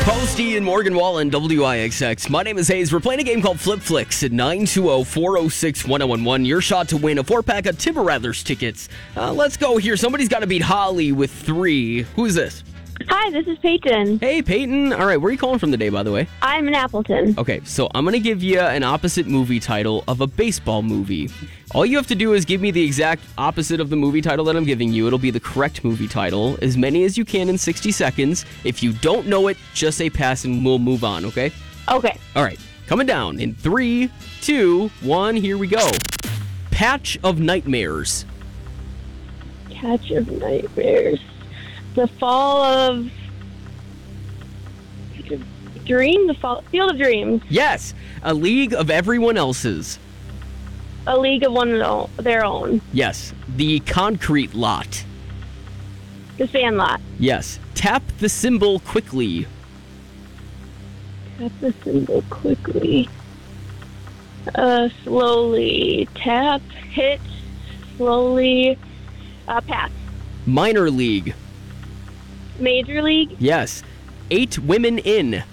Posty and Morgan Wallen, WIXX. My name is Hayes. We're playing a game called Flip Flicks at 920-406-1011. Your shot to win a 4-pack of Timber Rattlers tickets. Let's go here. Somebody's got to beat Holly with 3. Who's this? Hi, this is Peyton. Hey, Peyton. All right, where are you calling from today, by the way? I'm in Appleton. Okay, so I'm going to give you an opposite movie title of a baseball movie. All you have to do is give me the exact opposite of the movie title that I'm giving you. It'll be the correct movie title. As many as you can in 60 seconds. If you don't know it, just say pass and we'll move on, okay? Okay. All right, coming down in 3, 2, 1, here we go. Patch of Nightmares. Patch of Nightmares. The Fall of Dream? Field of Dreams. Yes, A League of Everyone Else's. A League of Their Own. Yes, The Concrete Lot. The Sandlot. Yes, Tap the Symbol Quickly. Tap the symbol quickly. Slowly. Tap, hit, slowly. Pass. Minor League. Major League. Yes, 8 Women In.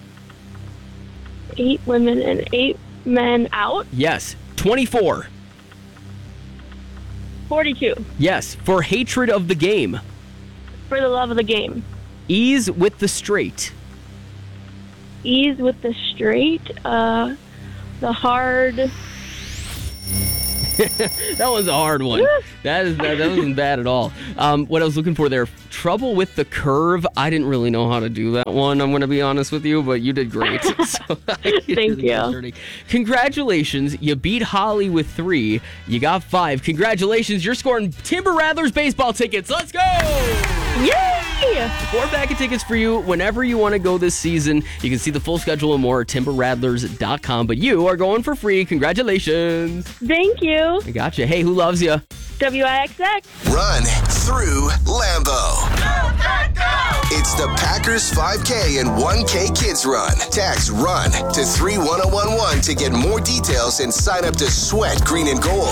8 women and 8 men out. Yes, 24. 42. Yes, For Hatred of the Game. For the Love of the Game. Ease with the Straight. Ease with the Straight. The Hard. That was a hard one. That wasn't bad at all. What I was looking for there, Trouble with the Curve. I didn't really know how to do that one, I'm going to be honest with you, but you did great. So, Thank you. Congratulations. You beat Holly with 3. You got 5. Congratulations. You're scoring Timber Rattlers baseball tickets. Let's go! Yay! 4-pack of tickets for you whenever you want to go this season. You can see the full schedule and more at timberrattlers.com, but you are going for free. Congratulations. Thank you. I gotcha. Hey, who loves you? WIXX. Run through Lambeau. Go, go! It's the Packers 5K and 1K Kids Run. Text RUN to 31011 to get more details and sign up to Sweat Green and Gold.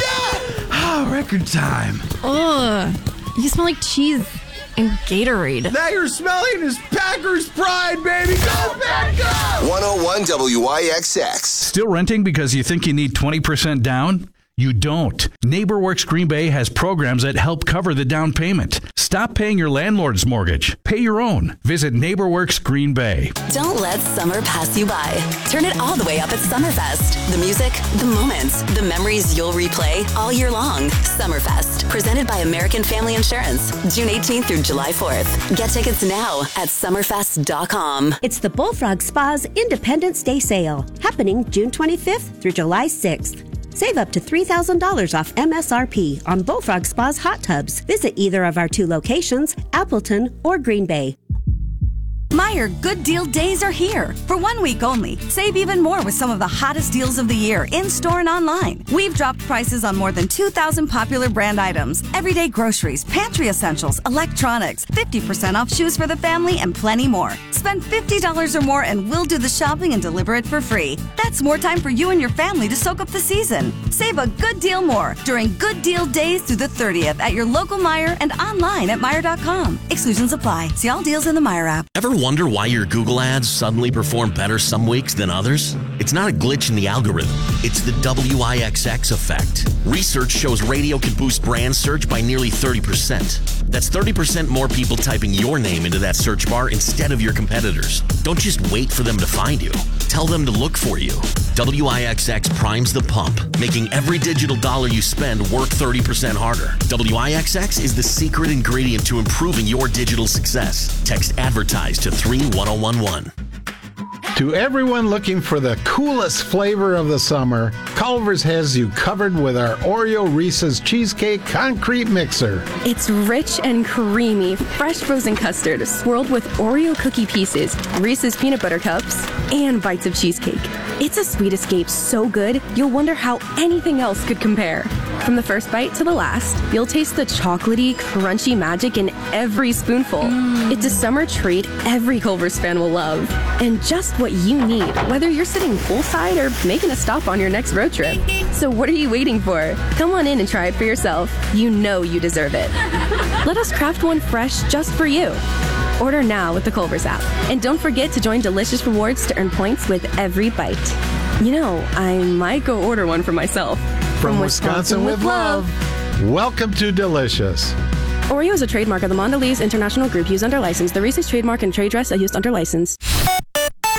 Yeah! Record time. Ugh. You smell like cheese and Gatorade. Now you're smelling is Packers pride, baby. Go, Pack, go! 101 WIXX. Still renting because you think you need 20% down? You don't. NeighborWorks Green Bay has programs that help cover the down payment. Stop paying your landlord's mortgage. Pay your own. Visit NeighborWorks Green Bay. Don't let summer pass you by. Turn it all the way up at Summerfest. The music, the moments, the memories you'll replay all year long. Summerfest, presented by American Family Insurance. June 18th through July 4th. Get tickets now at summerfest.com. It's the Bullfrog Spa's Independence Day sale, happening June 25th through July 6th. Save up to $3,000 off MSRP on Bullfrog Spa's hot tubs. Visit either of our 2 locations, Appleton or Green Bay. Meijer Good Deal Days are here. For 1 week only, save even more with some of the hottest deals of the year in-store and online. We've dropped prices on more than 2,000 popular brand items, everyday groceries, pantry essentials, electronics, 50% off shoes for the family, and plenty more. Spend $50 or more and we'll do the shopping and deliver it for free. That's more time for you and your family to soak up the season. Save a good deal more during Good Deal Days through the 30th at your local Meijer and online at Meijer.com. Exclusions apply. See all deals in the Meijer app. Ever wonder why your Google ads suddenly perform better some weeks than others? It's not a glitch in the algorithm. It's the WIXX effect. Research shows radio can boost brand search by nearly 30%. That's 30% more people typing your name into that search bar instead of your competitors. Don't just wait for them to find you. Tell them to look for you. WIXX primes the pump, making every digital dollar you spend work 30% harder. WIXX is the secret ingredient to improving your digital success. Text advertise to 31011. To everyone looking for the coolest flavor of the summer, Culver's has you covered with our Oreo Reese's Cheesecake Concrete Mixer. It's rich and creamy, fresh frozen custard swirled with Oreo cookie pieces, Reese's peanut butter cups, and bites of cheesecake. It's a sweet escape so good, you'll wonder how anything else could compare. From the first bite to the last, you'll taste the chocolatey, crunchy magic in every spoonful. It's a summer treat every Culver's fan will love. And just what you need, whether you're sitting poolside or making a stop on your next road trip. So what are you waiting for? Come on in and try it for yourself. You know you deserve it. Let us craft one fresh just for you. Order now with the Culver's app. And don't forget to join Delicious Rewards to earn points with every bite. You know, I might go order one for myself. From Wisconsin with love. Welcome to Delicious. Oreo is a trademark of the Mondelez International Group used under license. The Reese's trademark and trade dress are used under license.